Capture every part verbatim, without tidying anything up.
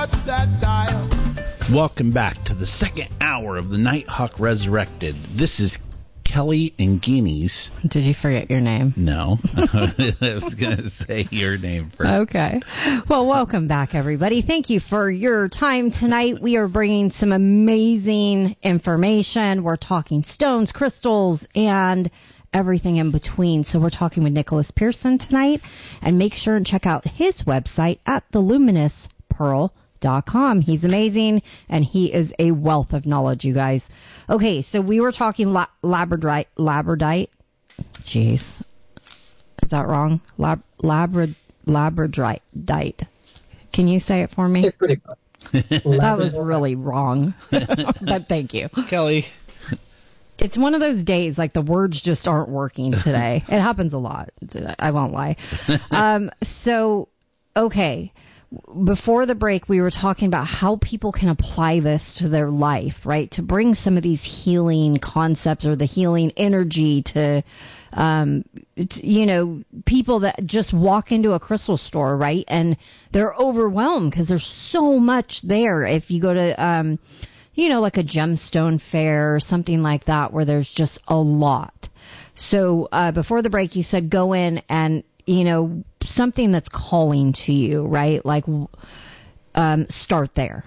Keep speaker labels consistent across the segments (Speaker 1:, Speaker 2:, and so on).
Speaker 1: touch that dial.
Speaker 2: Welcome back to the second hour of the Nighthawk Resurrected. This is Kelly and Guineas.
Speaker 3: Did you forget your name?
Speaker 2: No. I was going to say your name first.
Speaker 3: Okay. Well, welcome back, everybody. Thank you for your time tonight. We are bringing some amazing information. We're talking stones, crystals, and everything in between. So we're talking with Nicholas Pearson tonight. And make sure and check out his website at the luminous pearl dot com. He's amazing, and he is a wealth of knowledge, you guys. Okay, so we were talking la- labradorite. Labradorite. Jeez. Is that wrong? Lab- labra- labradorite. Can you say it for me?
Speaker 4: It's pretty close.
Speaker 3: That was really wrong. But thank you.
Speaker 2: Kelly.
Speaker 3: It's one of those days, like the words just aren't working today. It happens a lot. I won't lie. Um, so, okay. Before the break, we were talking about how people can apply this to their life, right? To bring some of these healing concepts or the healing energy to, um, to, you know, people that just walk into a crystal store, right? And they're overwhelmed because there's so much there. If you go to, um, you know, like a gemstone fair or something like that, where there's just a lot. So uh, before the break, you said go in and, you know, something that's calling to you, right? Like, um, start there.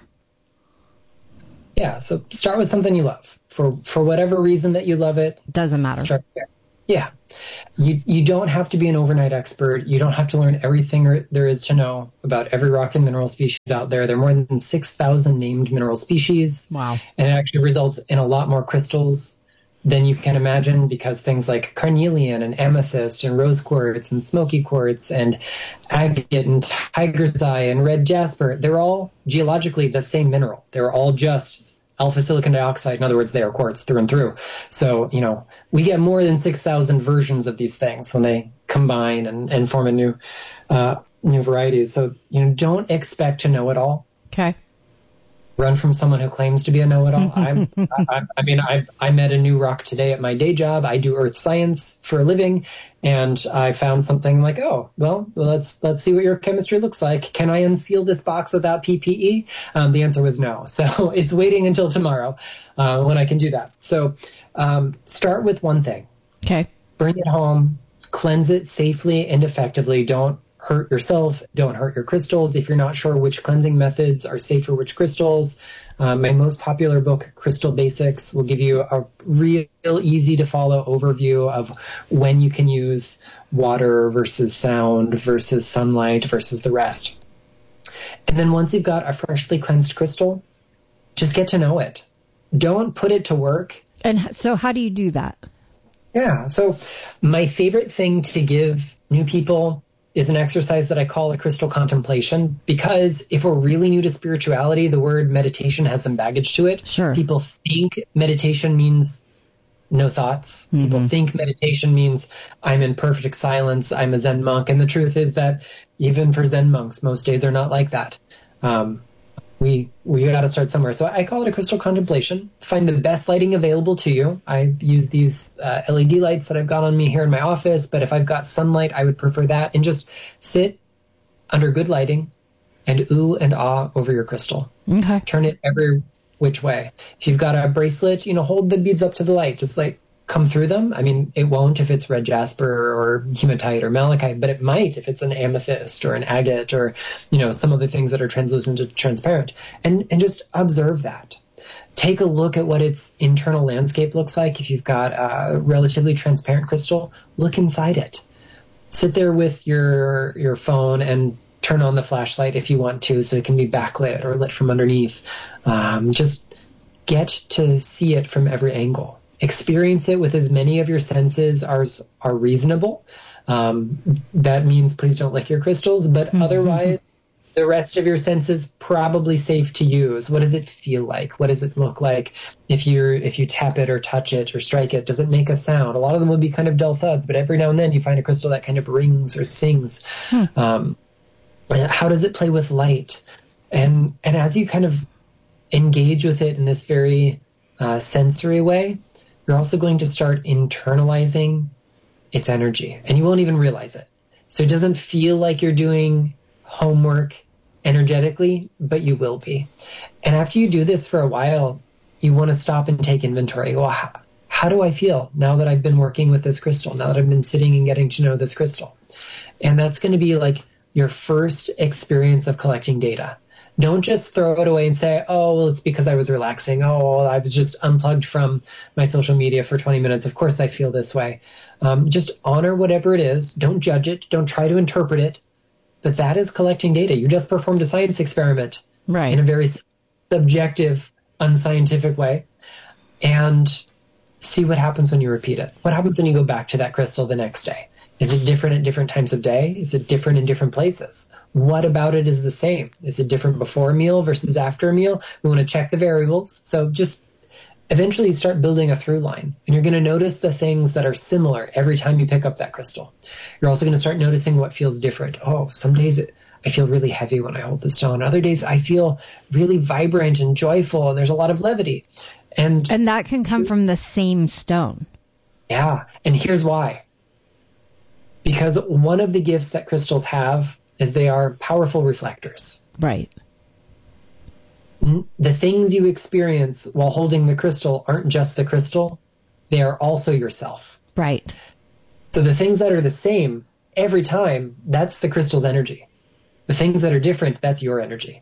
Speaker 4: Yeah, so start with something you love. For for whatever reason that you love it.
Speaker 3: Doesn't matter.
Speaker 4: Start there. Yeah. You you don't have to be an overnight expert. You don't have to learn everything there is to know about every rock and mineral species out there. There are more than six thousand named mineral species.
Speaker 3: Wow.
Speaker 4: And it actually results in a lot more crystals than you can imagine, because things like carnelian and amethyst and rose quartz and smoky quartz and agate and tiger's eye and red jasper, they're all geologically the same mineral. They're all just alpha silicon dioxide. In other words, they are quartz through and through. So, you know, we get more than six thousand versions of these things when they combine and, and form a new, uh, new varieties. So, you know, don't expect to know it all.
Speaker 3: Okay.
Speaker 4: Run from someone who claims to be a know-it-all. I'm, I, I mean, I I met a new rock today at my day job. I do earth science for a living, and I found something like, oh, well, let's let's see what your chemistry looks like. Can I unseal this box without P P E? Um, the answer was no. So it's waiting until tomorrow uh, when I can do that. So um, start with one thing.
Speaker 3: Okay. Bring
Speaker 4: it home. Cleanse it safely and effectively. Don't hurt yourself, don't hurt your crystals. If you're not sure which cleansing methods are safe for which crystals, um, my most popular book, Crystal Basics, will give you a real easy to follow overview of when you can use water versus sound versus sunlight versus the rest. And then once you've got a freshly cleansed crystal, just get to know it. Don't put it to work.
Speaker 3: And so how do you do that?
Speaker 4: Yeah, so my favorite thing to give new people is an exercise that I call a crystal contemplation, because if we're really new to spirituality, the word meditation has some baggage to it.
Speaker 3: Sure.
Speaker 4: People think meditation means no thoughts. Mm-hmm. People think meditation means I'm in perfect silence, I'm a Zen monk, and the truth is that even for Zen monks, most days are not like that. Um, we we got to start somewhere. So I call it a crystal contemplation. Find the best lighting available to you. I use these uh, L E D lights that I've got on me here in my office, but if I've got sunlight, I would prefer that. And just sit under good lighting and ooh and ah over your crystal.
Speaker 3: Okay.
Speaker 4: Turn it every which way. If you've got a bracelet, you know, hold the beads up to the light. Just like come through them. I mean, it won't if it's red jasper or hematite or malachite, but it might if it's an amethyst or an agate or, you know, some of the things that are translucent to transparent. And, and just observe that. Take a look at what its internal landscape looks like. If you've got a relatively transparent crystal, look inside it. Sit there with your, your phone and turn on the flashlight if you want to, so it can be backlit or lit from underneath. Um, just get to see it from every angle. Experience it with as many of your senses as are reasonable. Um, that means please don't lick your crystals, but mm-hmm. otherwise, the rest of your senses probably safe to use. What does it feel like? What does it look like if you if you tap it or touch it or strike it? Does it make a sound? A lot of them would be kind of dull thuds, but every now and then you find a crystal that kind of rings or sings. Hmm. Um, how does it play with light? And and as you kind of engage with it in this very uh, sensory way, you're also going to start internalizing its energy, and you won't even realize it. So it doesn't feel like you're doing homework. energetically, but you will be. And after you do this for a while, you want to stop and take inventory. Well, how, how do I feel now that I've been working with this crystal, now that I've been sitting and getting to know this crystal? And that's going to be like your first experience of collecting data. Don't just throw it away and say, oh, well, it's because I was relaxing. Oh, well, I was just unplugged from my social media for twenty minutes. Of course I feel this way. Um, just honor whatever it is. Don't judge it. Don't try to interpret it. But that is collecting data. You just performed a science experiment
Speaker 3: right.
Speaker 4: in a very subjective, unscientific way. And see what happens when you repeat it. What happens when you go back to that crystal the next day? Is it different at different times of day? Is it different in different places? What about it is the same? Is it different before a meal versus after a meal? We want to check the variables. So just eventually start building a through line. And you're going to notice the things that are similar every time you pick up that crystal. You're also going to start noticing what feels different. Oh, some days it, I feel really heavy when I hold the stone. Other days I feel really vibrant and joyful, and there's a lot of levity. And,
Speaker 3: and that can come from the same stone.
Speaker 4: Yeah. And here's why. Because one of the gifts that crystals have is they are powerful reflectors.
Speaker 3: Right.
Speaker 4: The things you experience while holding the crystal aren't just the crystal. They are also yourself.
Speaker 3: Right.
Speaker 4: So the things that are the same every time, that's the crystal's energy. The things that are different, that's your energy.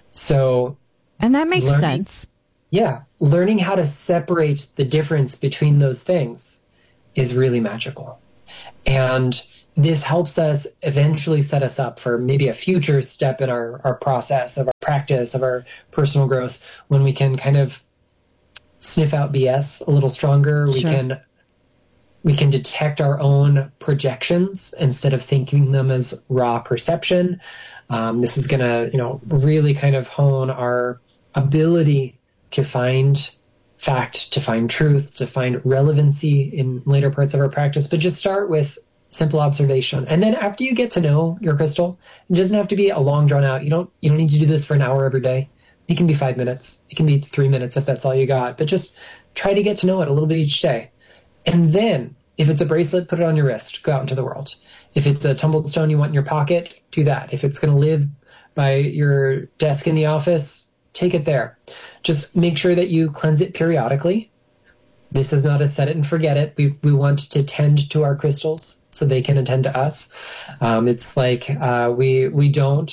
Speaker 4: So.
Speaker 3: And that makes
Speaker 4: learning,
Speaker 3: sense.
Speaker 4: Yeah. Learning how to separate the difference between those things is really magical. And this helps us eventually set us up for maybe a future step in our, our process of our practice, of our personal growth, when we can kind of sniff out B S a little stronger. Sure. We can we can detect our own projections instead of thinking them as raw perception. Um, this is going to, you know, really kind of hone our ability to find fact, to find truth, to find relevancy in later parts of our practice. But just start with simple observation. And then after you get to know your crystal, it doesn't have to be a long drawn out. You don't, you don't need to do this for an hour every day. It can be five minutes. It can be three minutes if that's all you got. But just try to get to know it a little bit each day. And then if it's a bracelet, put it on your wrist. Go out into the world. If it's a tumbled stone you want in your pocket, do that. If it's going to live by your desk in the office, take it there. Just make sure that you cleanse it periodically. This is not a set it and forget it. We we want to tend to our crystals so they can attend to us. Um, it's like uh, we we don't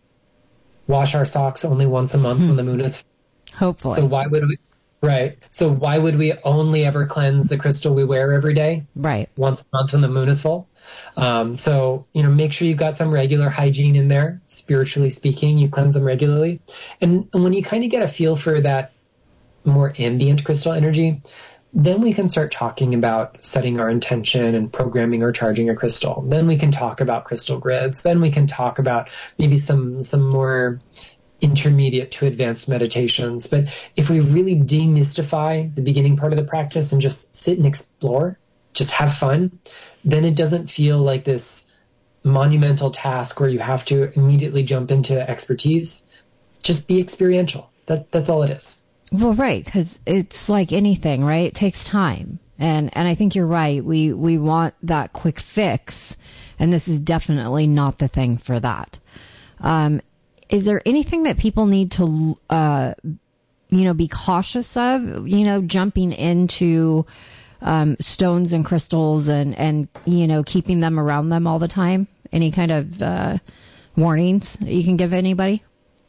Speaker 4: wash our socks only once a month hmm. when the moon is.
Speaker 3: Hopefully.
Speaker 4: So why would we? Right. So why would we only ever cleanse the crystal we wear every day?
Speaker 3: Right.
Speaker 4: Once a month when the moon is full. Um, so, you know, make sure you've got some regular hygiene in there, spiritually speaking. You cleanse them regularly. And, and when you kind of get a feel for that more ambient crystal energy, then we can start talking about setting our intention and programming or charging a crystal. Then we can talk about crystal grids. Then we can talk about maybe some, some more intermediate to advanced meditations. But if we really demystify the beginning part of the practice and just sit and explore, just have fun, then it doesn't feel like this monumental task where you have to immediately jump into expertise. Just be experiential. That, that's all it is.
Speaker 3: Well, right, because it's like anything, right? It takes time. And and I think you're right. We, we want that quick fix, and this is definitely not the thing for that. Um, is there anything that people need to, uh, you know, be cautious of, you know, jumping into um, stones and crystals and, and, you know, keeping them around them all the time? Any kind of uh, warnings that you can give anybody?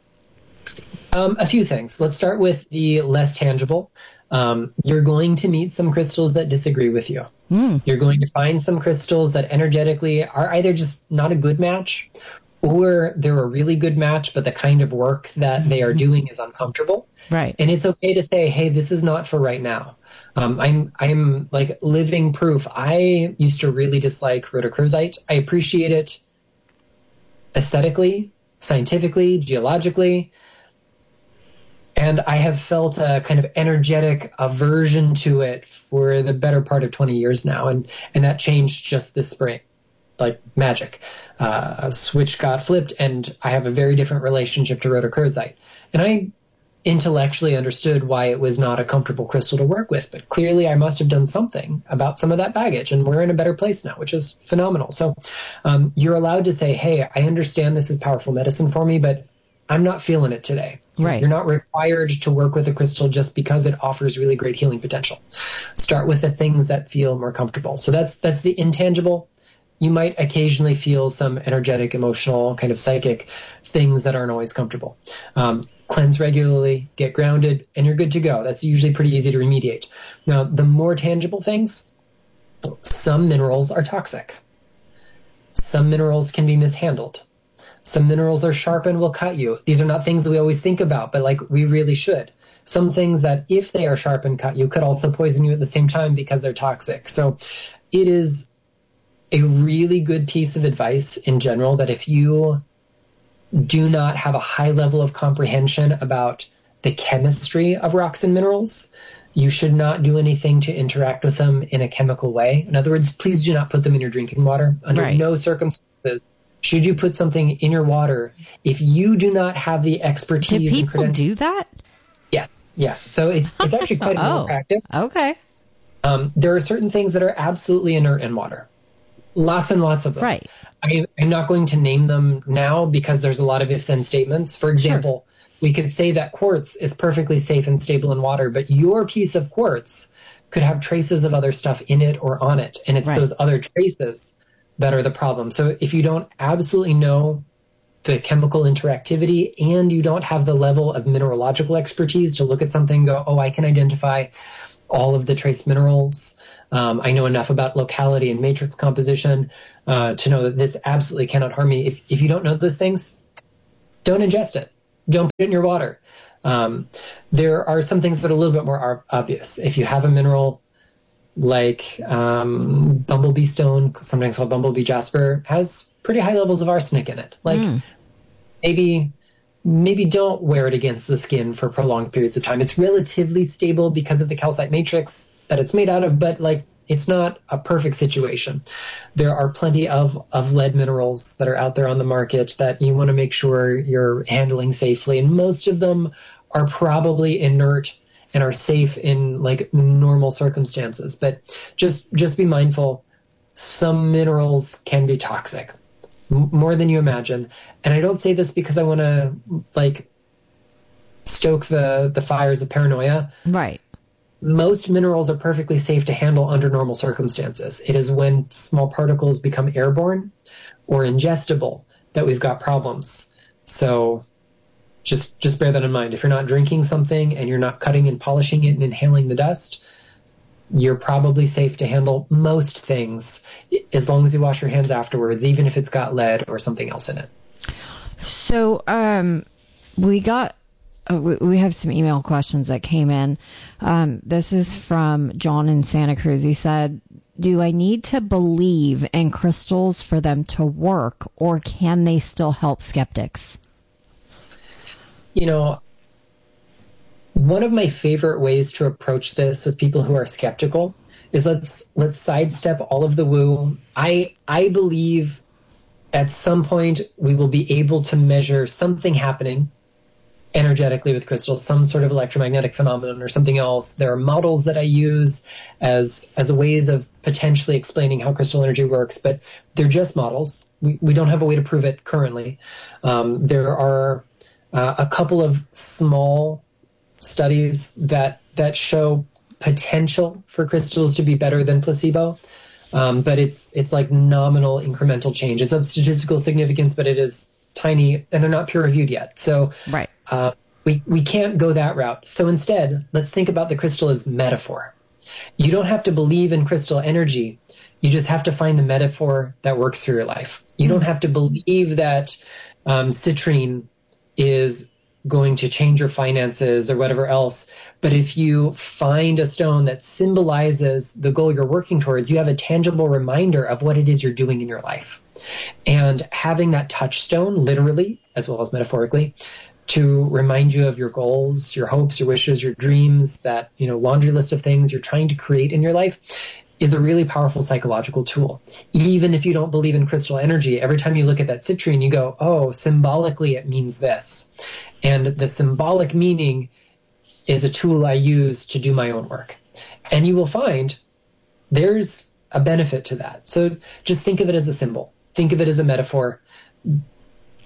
Speaker 4: Um, a few things. Let's start with the less tangible. Um, you're going to meet some crystals that disagree with you. Mm. You're going to find some crystals that energetically are either just not a good match, or they're a really good match, but the kind of work that they are doing is uncomfortable.
Speaker 3: Right.
Speaker 4: And it's okay to say, hey, this is not for right now. Um, I'm, I'm like living proof. I used to really dislike rhodochrosite. I appreciate it aesthetically, scientifically, geologically. And I have felt a kind of energetic aversion to it for the better part of twenty years now. And, and that changed just this spring, like magic. Uh, a switch got flipped and I have a very different relationship to rhodochrosite. And I intellectually understood why it was not a comfortable crystal to work with, but clearly I must have done something about some of that baggage, and we're in a better place now, which is phenomenal. So um, you're allowed to say, hey, I understand this is powerful medicine for me, but I'm not feeling it today.
Speaker 3: Right.
Speaker 4: You're not required to work with a crystal just because it offers really great healing potential. Start with the things that feel more comfortable. So that's that's the intangible. You might occasionally feel some energetic, emotional, kind of psychic things that aren't always comfortable. Um, cleanse regularly, get grounded, and you're good to go. That's usually pretty easy to remediate. Now, the more tangible things, some minerals are toxic. Some minerals can be mishandled. Some minerals are sharp and will cut you. These are not things that we always think about, but like we really should. Some things that if they are sharp and cut you could also poison you at the same time because they're toxic. So it is a really good piece of advice in general that if you do not have a high level of comprehension about the chemistry of rocks and minerals, you should not do anything to interact with them in a chemical way. In other words, please do not put them in your drinking water. Under
Speaker 3: right.
Speaker 4: no circumstances should you put something in your water if you do not have the expertise.
Speaker 3: Do people
Speaker 4: and
Speaker 3: do that?
Speaker 4: Yes, yes. So it's it's actually quite a
Speaker 3: oh,
Speaker 4: practice.
Speaker 3: Okay.
Speaker 4: Um, there are certain things that are absolutely inert in water. Lots and lots of them.
Speaker 3: Right.
Speaker 4: I, I'm not going to name them now because there's a lot of if-then statements. For example, sure. we could say that quartz is perfectly safe and stable in water, but your piece of quartz could have traces of other stuff in it or on it, and it's right. those other traces that are the problem. So if you don't absolutely know the chemical interactivity and you don't have the level of mineralogical expertise to look at something and go, oh, I can identify all of the trace minerals. Um, I know enough about locality and matrix composition uh, to know that this absolutely cannot harm me. If, if you don't know those things, don't ingest it. Don't put it in your water. Um, there are some things that are a little bit more obvious. If you have a mineral like um, bumblebee stone, sometimes called bumblebee jasper, has pretty high levels of arsenic in it. Like mm. maybe maybe don't wear it against the skin for prolonged periods of time. It's relatively stable because of the calcite matrix that it's made out of, but like it's not a perfect situation. There are plenty of, of lead minerals that are out there on the market that you want to make sure you're handling safely, and most of them are probably inert and are safe in like normal circumstances. But just just be mindful. Some minerals can be toxic, m- more than you imagine. And I don't say this because I want to like stoke the, the fires of paranoia.
Speaker 3: Right.
Speaker 4: Most minerals are perfectly safe to handle under normal circumstances. It is when small particles become airborne or ingestible that we've got problems. So Just just bear that in mind. If you're not drinking something and you're not cutting and polishing it and inhaling the dust, you're probably safe to handle most things as long as you wash your hands afterwards, even if it's got lead or something else in it.
Speaker 3: So um, we got uh, we, we have some email questions that came in. Um, this is from John in Santa Cruz. He said, do I need to believe in crystals for them to work, or can they still help skeptics?
Speaker 4: You know, one of my favorite ways to approach this with people who are skeptical is let's let's sidestep all of the woo. I I believe at some point we will be able to measure something happening energetically with crystals, some sort of electromagnetic phenomenon or something else. There are models that I use as as a ways of potentially explaining how crystal energy works, but they're just models. We we don't have a way to prove it currently. Um, there are Uh, a couple of small studies that that show potential for crystals to be better than placebo, um, but it's it's like nominal incremental change. It's of statistical significance, but it is tiny, and they're not peer reviewed yet. So
Speaker 3: right.
Speaker 4: uh, we we can't go that route. So instead, let's think about the crystal as metaphor. You don't have to believe in crystal energy. You just have to find the metaphor that works for your life. You mm-hmm. don't have to believe that um, citrine is going to change your finances or whatever else. But if you find a stone that symbolizes the goal you're working towards, you have a tangible reminder of what it is you're doing in your life. And having that touchstone, literally, as well as metaphorically, to remind you of your goals, your hopes, your wishes, your dreams, that, you know, laundry list of things you're trying to create in your life, is a really powerful psychological tool. Even if you don't believe in crystal energy, every time you look at that citrine, you go, oh, symbolically it means this. And the symbolic meaning is a tool I use to do my own work. And you will find there's a benefit to that. So just think of it as a symbol. Think of it as a metaphor.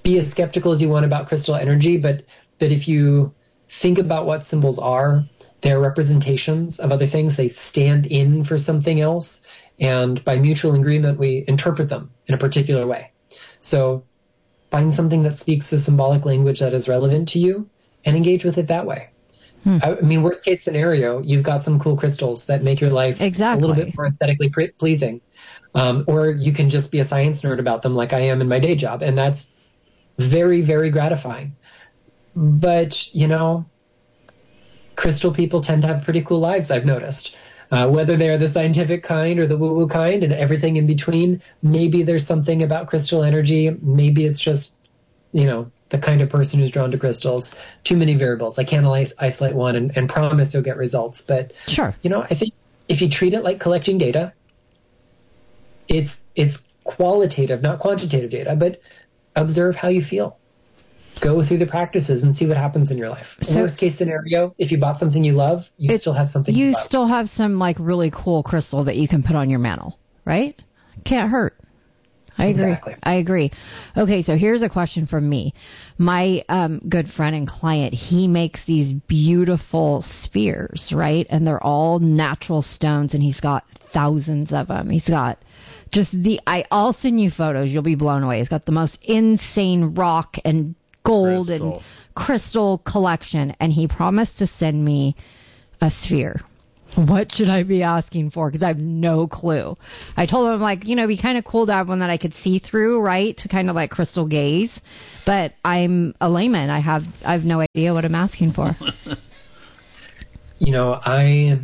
Speaker 4: be as skeptical as you want about crystal energy, but, but if you think about what symbols are, they're representations of other things. They stand in for something else. And by mutual agreement, we interpret them in a particular way. So find something that speaks the symbolic language that is relevant to you and engage with it that way. Hmm. I mean, worst case scenario, you've got some cool crystals that make your life
Speaker 3: exactly.
Speaker 4: a little bit more aesthetically pre- pleasing. Um, or you can just be a science nerd about them like I am in my day job. And that's very, very gratifying. But, you know, crystal people tend to have pretty cool lives, I've noticed. Uh, whether they're the scientific kind or the woo-woo kind and everything in between, maybe there's something about crystal energy. Maybe it's just, you know, the kind of person who's drawn to crystals. Too many variables. I can't isolate one and, and promise you'll get results. But,
Speaker 3: sure.
Speaker 4: you know, I think if you treat it like collecting data, it's it's qualitative, not quantitative data, but observe how you feel. Go through the practices and see what happens in your life. So, worst case scenario, if you bought something you love, you
Speaker 3: it,
Speaker 4: still have something
Speaker 3: you,
Speaker 4: you
Speaker 3: you
Speaker 4: love.
Speaker 3: still have some like really cool crystal that you can put on your mantle, right? Can't hurt. I agree.
Speaker 4: Exactly.
Speaker 3: I agree. Okay, so here's a question from me. My um, good friend and client, he makes these beautiful spheres, right? And they're all natural stones, and he's got thousands of them. He's got just the, I, I'll send you photos. You'll be blown away. He's got the most insane rock and gold crystal. and crystal collection, and he promised to send me a sphere. What should I be asking for? Because I have no clue. I told him, like, you know, it'd be kind of cool to have one that I could see through, right, to kind of like crystal gaze. But I'm a layman. I have I have no idea what I'm asking for.
Speaker 4: You know, I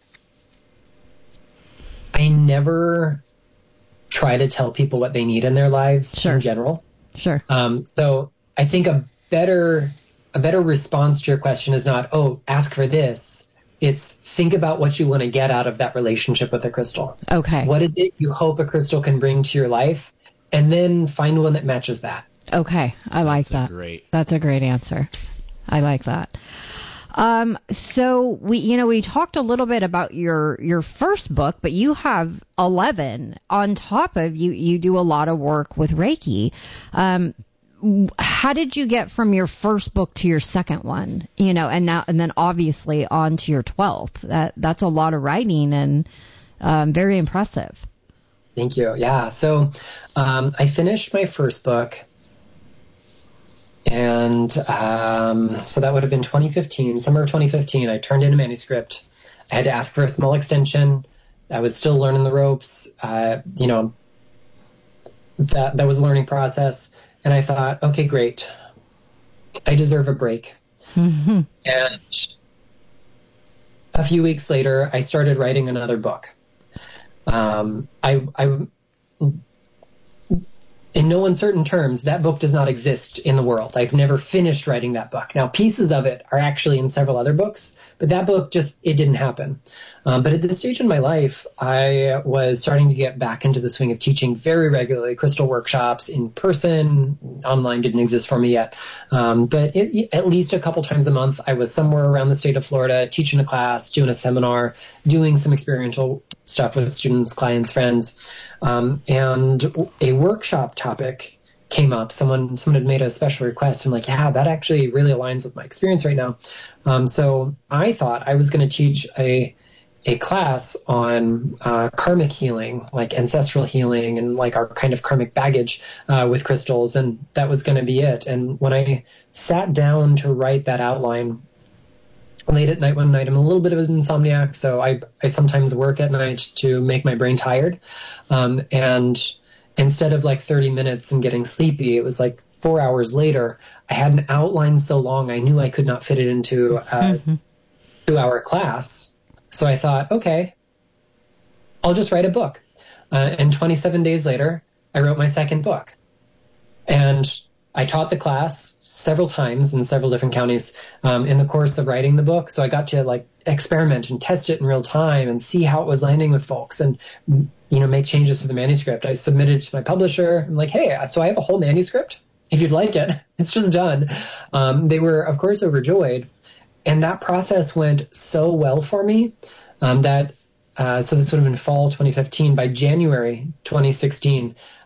Speaker 4: I never try to tell people what they need in their lives
Speaker 3: sure.
Speaker 4: in general.
Speaker 3: Sure.
Speaker 4: Um, so I think a better a better response to your question is not, oh, ask for this. It's think about what you want to get out of that relationship with a crystal.
Speaker 3: Okay.
Speaker 4: What is it you hope a crystal can bring to your life? And then find one that matches that.
Speaker 3: Okay. I like
Speaker 2: That's
Speaker 3: that.
Speaker 2: Great.
Speaker 3: That's a great answer. I like that. Um, so we, you know, we talked a little bit about your, your first book, but you have eleven on top of you. You do a lot of work with Reiki. Um, how did you get from your first book to your second one, you know, and now, and then obviously on to your twelfth? That, that's a lot of writing and, um, very impressive.
Speaker 4: Thank you. Yeah. So, um, I finished my first book, and, um, so that would have been twenty fifteen, summer of twenty fifteen. I turned in a manuscript. I had to ask for a small extension. I was still learning the ropes. Uh, you know, that, that was a learning process. And I thought, okay, great. I deserve a break. Mm-hmm. And a few weeks later, I started writing another book. Um, I, I, in no uncertain terms, that book does not exist in the world. I've never finished writing that book. Now, pieces of it are actually in several other books, but that book just, it didn't happen. Um, but at this stage in my life, I was starting to get back into the swing of teaching very regularly, crystal workshops in person. Online didn't exist for me yet. Um, but it, at least a couple times a month, I was somewhere around the state of Florida, teaching a class, doing a seminar, doing some experiential stuff with students, clients, friends. Um, and a workshop topic came up. Someone, someone had made a special request. I'm like, yeah, that actually really aligns with my experience right now. Um, so I thought I was going to teach a, a class on, uh, karmic healing, like ancestral healing and like our kind of karmic baggage, uh, with crystals. And that was going to be it. And when I sat down to write that outline late at night one night, I'm a little bit of an insomniac. So I, I sometimes work at night to make my brain tired. Um, and instead of like thirty minutes and getting sleepy, it was like four hours later. I had an outline so long I knew I could not fit it into a mm-hmm. two-hour class. So I thought, okay, I'll just write a book. Uh, and twenty-seven days later, I wrote my second book. And I taught the class several times in several different counties um, in the course of writing the book. So I got to like experiment and test it in real time and see how it was landing with folks and, you know, make changes to the manuscript. I submitted to my publisher. I'm like, hey, so I have a whole manuscript. If you'd like it, it's just done. Um, they were, of course, overjoyed. And that process went so well for me um, that, uh, so this would have been fall twenty fifteen. By January twenty sixteen,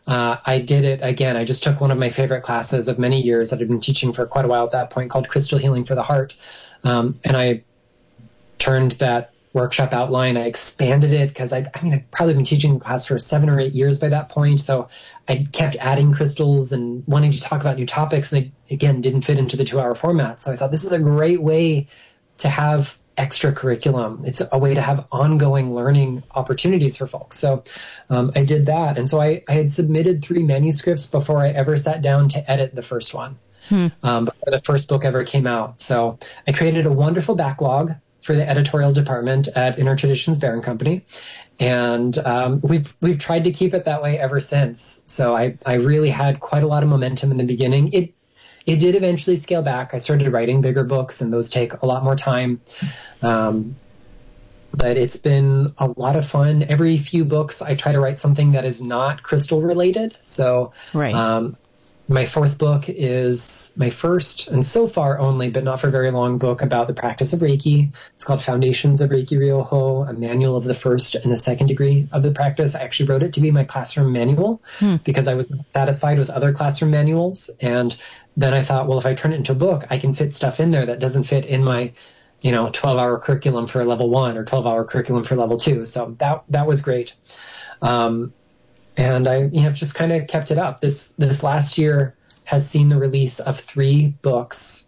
Speaker 4: uh, I did it again. I just took one of my favorite classes of many years that I've been teaching for quite a while at that point, called Crystal Healing for the Heart. Um, and I turned that workshop outline. I expanded it because I, I mean, I'd probably been teaching the class for seven or eight years by that point. So I kept adding crystals and wanting to talk about new topics. And they, again, didn't fit into the two hour format. So I thought this is a great way to have extra curriculum. It's a way to have ongoing learning opportunities for folks. So um, I did that. And so I, I had submitted three manuscripts before I ever sat down to edit the first one, hmm. um, before the first book ever came out. So I created a wonderful backlog for the editorial department at Inner Traditions Bear Company. And um, we've we've tried to keep it that way ever since. So I, I really had quite a lot of momentum in the beginning. It It did eventually scale back. I started writing bigger books, and those take a lot more time. Um, but it's been a lot of fun. Every few books, I try to write something that is not crystal related. So
Speaker 3: right.
Speaker 4: um, my fourth book is my first, and so far only, but not for very long, book about the practice of Reiki. It's called Foundations of Reiki Ryoho, a manual of the first and the second degree of the practice. I actually wrote it to be my classroom manual hmm. because I was satisfied with other classroom manuals. And then I thought, well, if I turn it into a book, I can fit stuff in there that doesn't fit in my, you know, twelve hour curriculum for level one or twelve hour curriculum for level two. So that, that was great. Um, and I, you know, just kind of kept it up. This, this last year has seen the release of three books.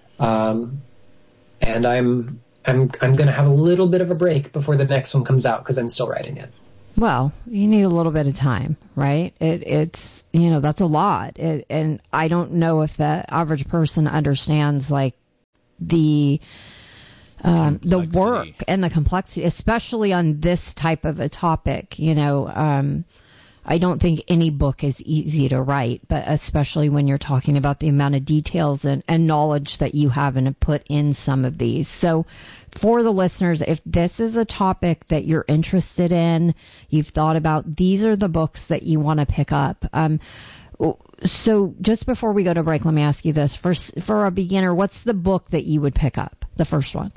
Speaker 4: Um, and I'm, I'm, I'm going to have a little bit of a break before the next one comes out because I'm still writing it.
Speaker 3: Well, you need a little bit of time, right? It, it's, you know, that's a lot. It, and I don't know if the average person understands, like, the um, the work and the complexity, especially on this type of a topic. You know, um, I don't think any book is easy to write, but especially when you're talking about the amount of details and, and knowledge that you have and put in some of these. So for the listeners, if this is a topic that you're interested in, you've thought about, these are the books that you want to pick up. Um, so just before we go to break, let me ask you this. For, for a beginner, what's the book that you would pick up, the first one?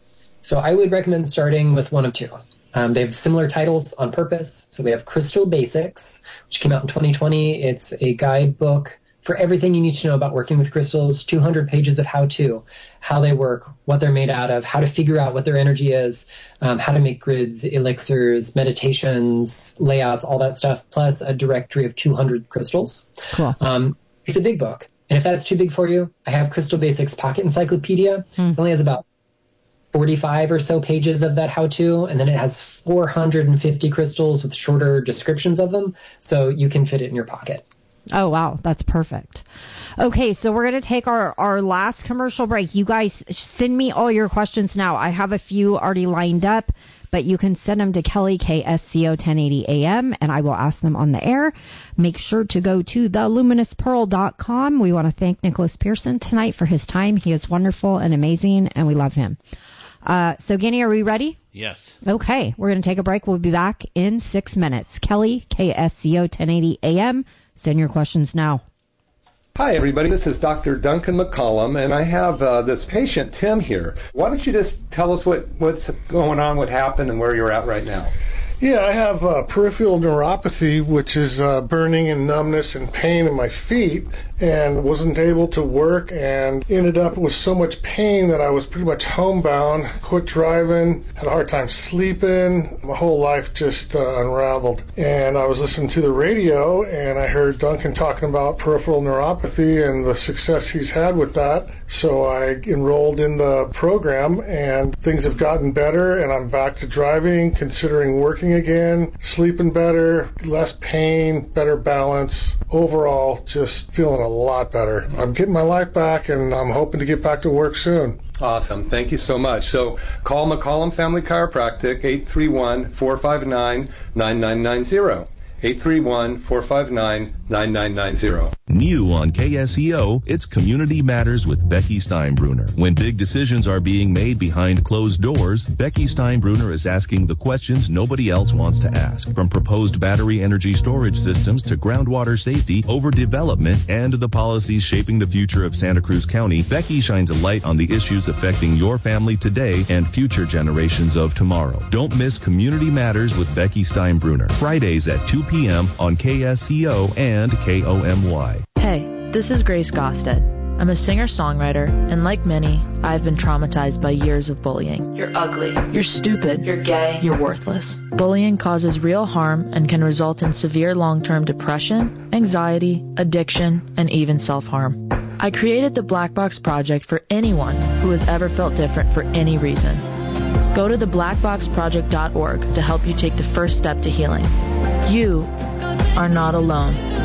Speaker 4: So I would recommend starting with one of two. Um, they have similar titles on purpose. So they have Crystal Basics, which came out in twenty twenty. It's a guidebook for everything you need to know about working with crystals, two hundred pages of how-to, how they work, what they're made out of, how to figure out what their energy is, um, how to make grids, elixirs, meditations, layouts, all that stuff, plus a directory of two hundred crystals.
Speaker 3: Cool.
Speaker 4: Um, it's a big book. And if that's too big for you, I have Crystal Basics Pocket Encyclopedia. Hmm. It only has about forty-five or so pages of that how-to, and then it has four hundred fifty crystals with shorter descriptions of them, so you can fit it in your pocket.
Speaker 3: Oh, wow. That's perfect. Okay, so we're going to take our, our last commercial break. You guys send me all your questions now. I have a few already lined up, but you can send them to Kelly, K S C O ten eighty A M, and I will ask them on the air. Make sure to go to the luminous pearl dot com. We want to thank Nicholas Pearson tonight for his time. He is wonderful and amazing, and we love him. Uh, so, Guinea, are we ready?
Speaker 2: Yes.
Speaker 3: Okay, we're going to take a break. We'll be back in six minutes. Kelly, K S C O ten eighty A M. Send your questions now.
Speaker 1: Hi, everybody. This is Doctor Duncan McCollum, and I have uh, this patient, Tim, here. Why don't you just tell us what, what's going on, what happened, and where you're at right now?
Speaker 5: Yeah, I have uh, peripheral neuropathy, which is uh, burning and numbness and pain in my feet, and wasn't able to work and ended up with so much pain that I was pretty much homebound, quit driving, had a hard time sleeping. My whole life just uh, unraveled. And I was listening to the radio, and I heard Duncan talking about peripheral neuropathy and the success he's had with that. So I enrolled in the program, and things have gotten better, and I'm back to driving, considering working again, sleeping better, less pain, better balance. Overall, just feeling a lot better. I'm getting my life back, and I'm hoping to get back to work soon.
Speaker 1: Awesome. Thank you so much. So call McCollum Family Chiropractic, eight three one, four five nine, nine nine nine zero. eight three one, four five nine, nine nine nine zero.
Speaker 6: New on K S E O, it's Community Matters with Becky Steinbruner. When big decisions are being made behind closed doors, Becky Steinbruner is asking the questions nobody else wants to ask. From proposed battery energy storage systems to groundwater safety, overdevelopment, and the policies shaping the future of Santa Cruz County, Becky shines a light on the issues affecting your family today and future generations of tomorrow. Don't miss Community Matters with Becky Steinbruner, Fridays at two p.m. on K S E O and K O M Y.
Speaker 7: Hey, this is Grace Gosted. I'm a singer-songwriter, and like many, I've been traumatized by years of bullying. You're ugly. You're stupid. You're gay. You're worthless. Bullying causes real harm and can result in severe long-term depression, anxiety, addiction, and even self-harm. I created the Black Box Project for anyone who has ever felt different for any reason. Go to the black box project dot org to help you take the first step to healing. You are not alone.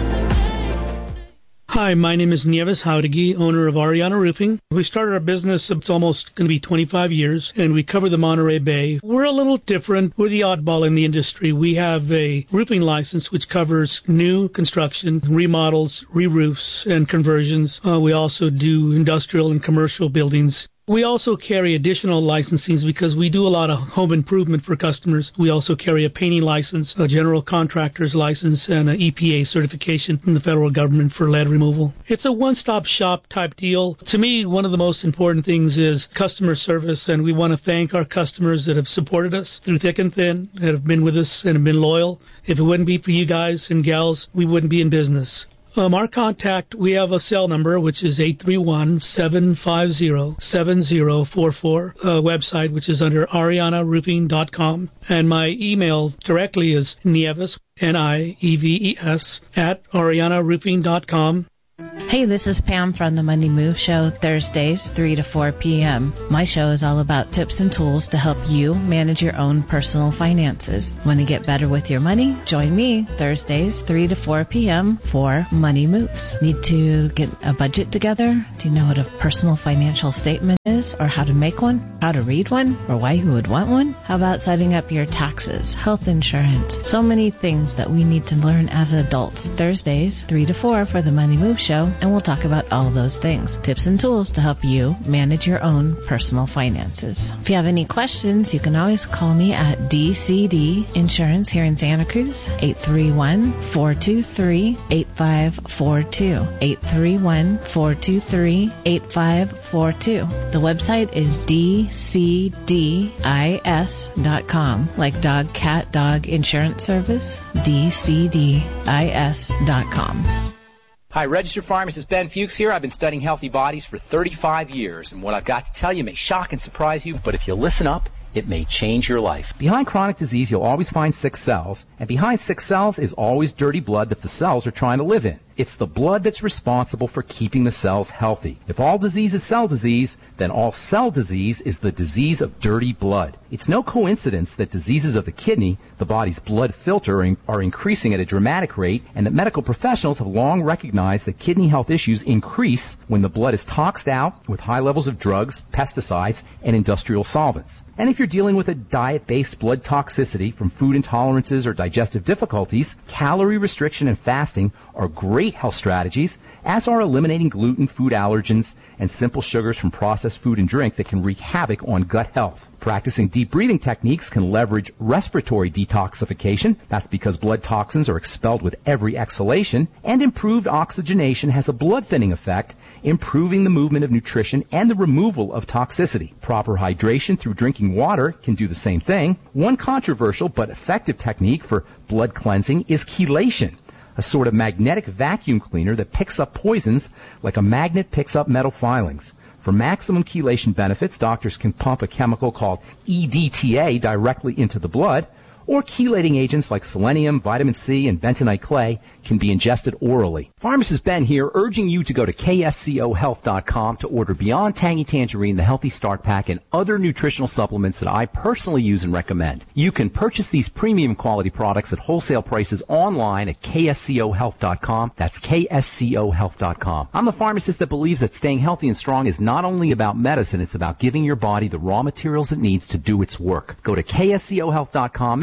Speaker 8: Hi, my name is Nieves Jauregui, owner of Ariana Roofing. We started our business, it's almost going to be twenty-five years, and we cover the Monterey Bay. We're a little different. We're the oddball in the industry. We have a roofing license which covers new construction, remodels, re-roofs, and conversions. Uh, we also do industrial and commercial buildings. We also carry additional licensings because we do a lot of home improvement for customers. We also carry a painting license, a general contractor's license, and an E P A certification from the federal government for lead removal. It's a one-stop shop type deal. To me, one of the most important things is customer service, and we want to thank our customers that have supported us through thick and thin, that have been with us and have been loyal. If it wouldn't be for you guys and gals, we wouldn't be in business. Um, our contact, we have a cell number, which is eight three one, seven five zero, seven zero four four, a website, which is under ariana roofing dot com. And my email directly is Nieves, N I E V E S, at ariana roofing dot com.
Speaker 9: Hey, this is Pam from the Money Move Show, Thursdays, three to four p.m. My show is all about tips and tools to help you manage your own personal finances. Want to get better with your money? Join me Thursdays, three to four p.m. for Money Moves. Need to get a budget together? Do you know what a personal financial statement is, or how to make one, how to read one, or why you would want one? How about setting up your taxes, health insurance? So many things that we need to learn as adults. Thursdays, three to four for the Money Move Show. And we'll talk about all those things. Tips and tools to help you manage your own personal finances. If you have any questions, you can always call me at D C D Insurance here in Santa Cruz, eight three one, four two three, eight five four two, eight three one, four two three, eight five four two. The website is D C D I S dot com, like dog, cat, dog insurance service, D C D I S dot com.
Speaker 10: Hi, registered pharmacist Ben Fuchs here. I've been studying healthy bodies for thirty-five years, and what I've got to tell you may shock and surprise you, but if you listen up, it may change your life. Behind chronic disease, you'll always find sick cells, and behind sick cells is always dirty blood that the cells are trying to live in. It's the blood that's responsible for keeping the cells healthy. If all disease is cell disease, then all cell disease is the disease of dirty blood. It's no coincidence that diseases of the kidney, the body's blood filter, are increasing at a dramatic rate, and that medical professionals have long recognized that kidney health issues increase when the blood is toxed out with high levels of drugs, pesticides, and industrial solvents. And if you're dealing with a diet-based blood toxicity from food intolerances or digestive difficulties, calorie restriction and fasting are great health strategies, as are eliminating gluten, food allergens, and simple sugars from processed food and drink that can wreak havoc on gut health. Practicing deep breathing techniques can leverage respiratory detoxification. That's because blood toxins are expelled with every exhalation. And improved oxygenation has a blood thinning effect, improving the movement of nutrition and the removal of toxicity. Proper hydration through drinking water can do the same thing. One controversial but effective technique for blood cleansing is chelation, a sort of magnetic vacuum cleaner that picks up poisons like a magnet picks up metal filings. For maximum chelation benefits, doctors can pump a chemical called E D T A directly into the blood, or chelating agents like selenium, vitamin C, and bentonite clay can be ingested orally. Pharmacist Ben here, urging you to go to K S C O health dot com to order Beyond Tangy Tangerine, the Healthy Start Pack, and other nutritional supplements that I personally use and recommend. You can purchase these premium quality products at wholesale prices online at K S C O health dot com. That's K S C O health dot com. I'm the pharmacist that believes that staying healthy and strong is not only about medicine, it's about giving your body the raw materials it needs to do its work. Go to K S C O health dot com. Make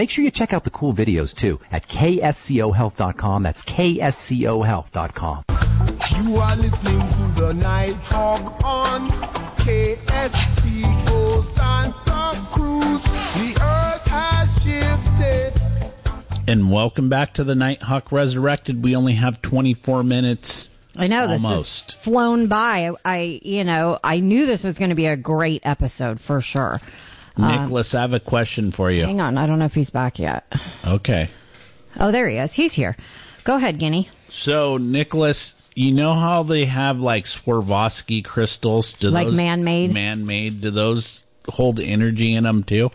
Speaker 10: make sure you check out the cool videos, too, at K S C O health dot com. That's K S C O health dot com.
Speaker 11: You are listening to the Nighthawk on K S C O Santa Cruz. The earth has shifted.
Speaker 2: And welcome back to the Nighthawk Resurrected. We only have twenty-four minutes.
Speaker 3: I know, this
Speaker 2: Almost.
Speaker 3: has flown by. I, you know, I knew this was going to be a great episode for sure.
Speaker 2: Nicholas, um, I have a question for you.
Speaker 3: Hang on, I don't know if he's back yet.
Speaker 2: Okay.
Speaker 3: Oh, there he is. He's here. Go ahead, Guinea.
Speaker 2: So, Nicholas, you know how they have like Swarovski crystals? Do
Speaker 3: like
Speaker 2: those,
Speaker 3: man-made?
Speaker 2: Man-made. Do those hold energy in them too?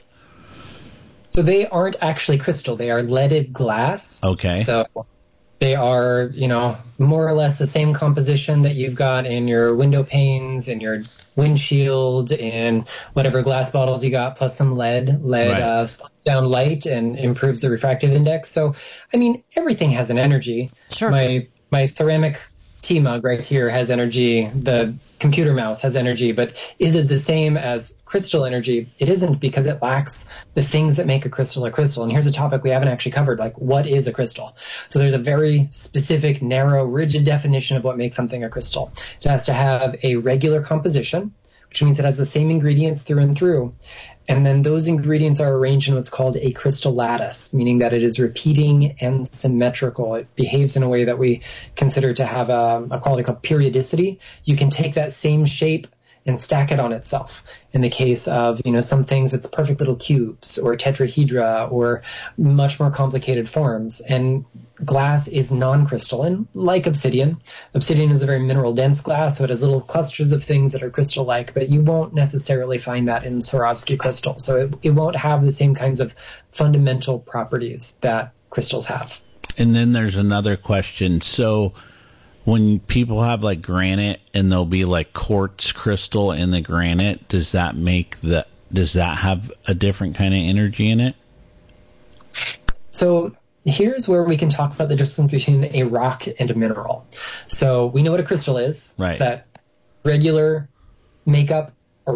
Speaker 4: So they aren't actually crystal. They are leaded glass.
Speaker 2: Okay.
Speaker 4: So they are, you know, more or less the same composition that you've got in your window panes, in your windshield, in whatever glass bottles you got, plus some lead. Lead
Speaker 2: Right.
Speaker 4: uh, slows down light and improves the refractive index. So, I mean, everything has an energy.
Speaker 3: Sure.
Speaker 4: My my ceramic tea mug right here has energy. The computer mouse has energy. But is it the same as crystal energy? It isn't, because it lacks the things that make a crystal a crystal. And here's a topic we haven't actually covered, like what is a crystal? So there's a very specific, narrow, rigid definition of what makes something a crystal. It has to have a regular composition, which means it has the same ingredients through and through. And then those ingredients are arranged in what's called a crystal lattice, meaning that it is repeating and symmetrical. It behaves in a way that we consider to have a, a quality called periodicity. You can take that same shape and stack it on itself. In the case of, you know, some things, it's perfect little cubes or tetrahedra or much more complicated forms. And glass is non-crystalline, like obsidian. Obsidian is a very mineral-dense glass, so it has little clusters of things that are crystal-like, but you won't necessarily find that in Swarovski crystal. So it, it won't have the same kinds of fundamental properties that crystals have.
Speaker 2: And then there's another question. So when people have like granite and there'll be like quartz crystal in the granite, does that make the, does that have a different kind of energy in it?
Speaker 4: So here's where we can talk about the difference between a rock and a mineral. So we know what a crystal is.
Speaker 2: Right.
Speaker 4: It's that regular makeup